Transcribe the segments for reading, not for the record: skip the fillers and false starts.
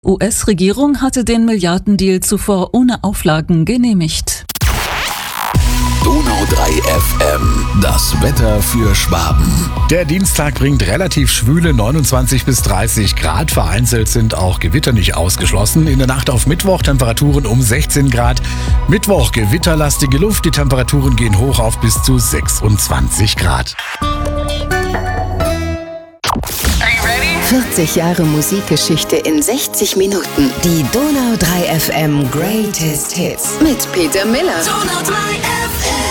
US-Regierung hatte den Milliardendeal zuvor ohne Auflagen genehmigt. Donau 3 FM, das Wetter für Schwaben. Der Dienstag bringt relativ schwüle 29 bis 30 Grad. Vereinzelt sind auch Gewitter nicht ausgeschlossen. In der Nacht auf Mittwoch Temperaturen um 16 Grad. Mittwoch gewitterlastige Luft. Die Temperaturen gehen hoch auf bis zu 26 Grad. 40 Jahre Musikgeschichte in 60 Minuten. Die Donau 3 FM Greatest Hits mit Peter Miller. Donau 3 FM.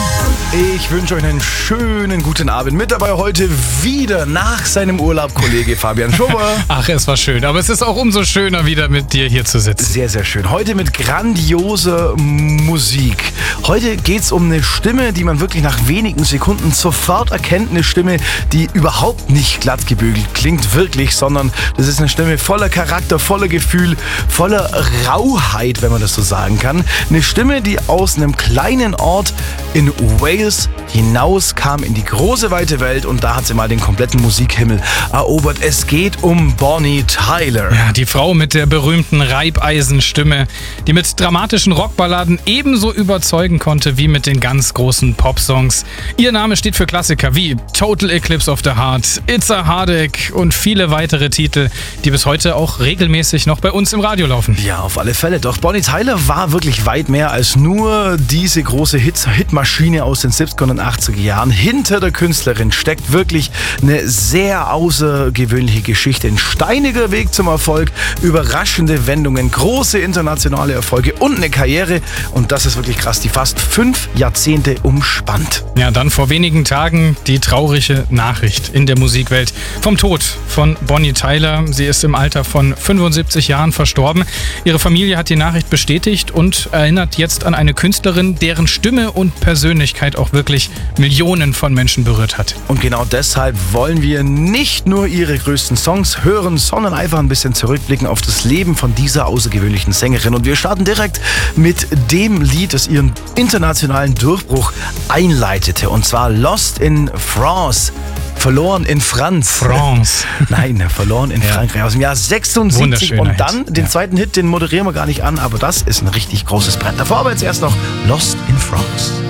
Ich wünsche euch einen schönen guten Abend. Mit dabei heute wieder nach seinem Urlaub Kollege Fabian Schober. Ach, es war schön. Aber es ist auch umso schöner, wieder mit dir hier zu sitzen. Sehr, sehr schön. Heute mit grandioser Musik. Heute geht's um eine Stimme, die man wirklich nach wenigen Sekunden sofort erkennt. Eine Stimme, die überhaupt nicht glatt gebügelt klingt, wirklich, sondern das ist eine Stimme voller Charakter, voller Gefühl, voller Rauheit, wenn man das so sagen kann. Eine Stimme, die aus einem kleinen Ort in Wales hinaus kam in die große weite Welt und da hat sie mal den kompletten Musikhimmel erobert. Es geht um Bonnie Tyler. Ja, die Frau mit der berühmten Reibeisenstimme, die mit dramatischen Rockballaden ebenso überzeugen konnte wie mit den ganz großen Popsongs. Ihr Name steht für Klassiker wie Total Eclipse of the Heart, It's a Heartache und viele weitere Titel, die bis heute auch regelmäßig noch bei uns im Radio laufen. Ja, auf alle Fälle. Doch Bonnie Tyler war wirklich weit mehr als nur diese große Hitmaschine aus den 70er und 80er Jahren. Hinter der Künstlerin steckt wirklich eine sehr außergewöhnliche Geschichte. Ein steiniger Weg zum Erfolg, überraschende Wendungen, große internationale Erfolge und eine Karriere. Und das ist wirklich krass, die fast 5 Jahrzehnte umspannt. Ja, dann vor wenigen Tagen die traurige Nachricht in der Musikwelt vom Tod von Bonnie Tyler. Sie ist im Alter von 75 Jahren verstorben. Ihre Familie hat die Nachricht bestätigt und erinnert jetzt an eine Künstlerin, deren Stimme und Persönlichkeit auch wirklich Millionen von Menschen berührt hat. Und genau deshalb wollen wir nicht nur ihre größten Songs hören, sondern einfach ein bisschen zurückblicken auf das Leben von dieser außergewöhnlichen Sängerin. Und wir starten direkt mit dem Lied, das ihren internationalen Durchbruch einleitete. Und zwar Lost in France. Verloren in France. Nein, verloren in Frankreich aus dem Jahr 76. Und dann den zweiten Hit, den moderieren wir gar nicht an, aber das ist ein richtig großes Brett. Davor aber jetzt erst noch Lost in France.